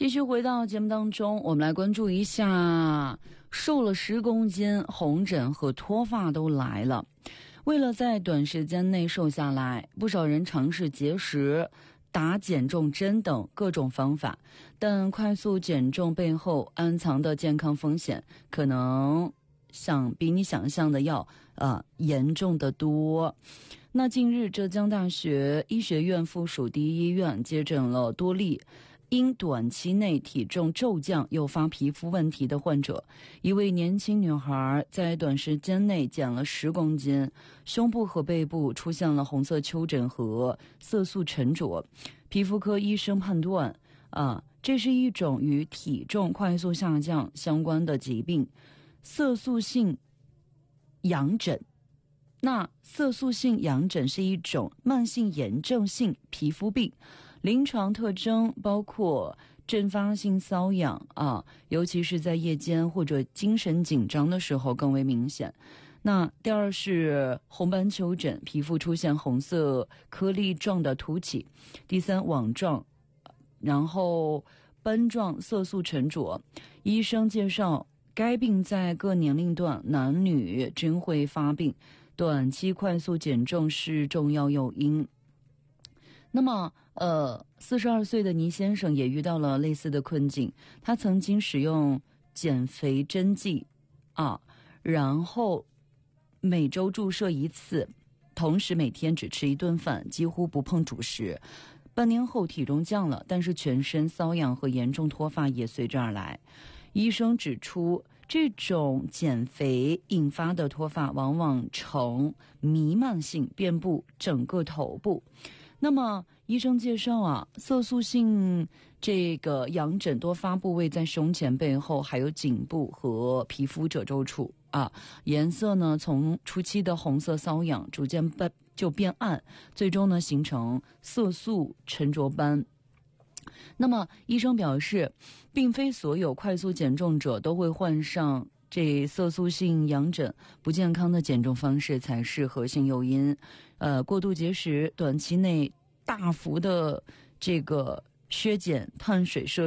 继续回到节目当中，我们来关注一下瘦了10公斤，红疹和脱发都来了。为了在短时间内瘦下来，不少人尝试节食、打减重针等各种方法，但快速减重背后暗藏的健康风险可能比你想象的要严重得多。那近日，浙江大学医学院附属第一医院接诊了多例因短期内体重骤降诱发皮肤问题的患者。一位年轻女孩在短时间内减了10公斤，胸部和背部出现了红色丘疹和色素沉着。皮肤科医生判断这是一种与体重快速下降相关的疾病，色素性痒疹。那色素性痒疹是一种慢性炎症性皮肤病，临床特征包括阵发性瘙痒尤其是在夜间或者精神紧张的时候更为明显。那第二是红斑丘疹，皮肤出现红色颗粒状的凸起。第三，网状，然后斑状色素沉着。医生介绍，该病在各年龄段男女均会发病，短期快速减重是重要诱因。那么42岁的倪先生也遇到了类似的困境，他曾经使用减肥针剂然后每周注射1次，同时每天只吃1顿饭，几乎不碰主食。半年后体重降了，但是全身瘙痒和严重脱发也随之而来。医生指出，这种减肥引发的脱发往往呈弥漫性，遍布整个头部。那么医生介绍色素性这个痒疹多发部位在胸前、背后，还有颈部和皮肤褶皱处颜色呢从初期的红色瘙痒逐渐就变暗，最终呢形成色素沉着斑。那么医生表示，并非所有快速减重者都会患上这色素性痒疹，不健康的减重方式才是核心诱因。过度节食，短期内大幅的这个削减碳水摄